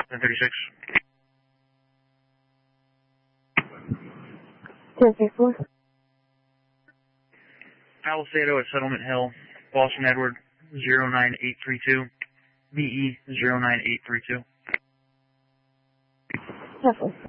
1036. 1064. Palisado at Settlement Hill, Boston Edward 09832, VE 09832. Definitely.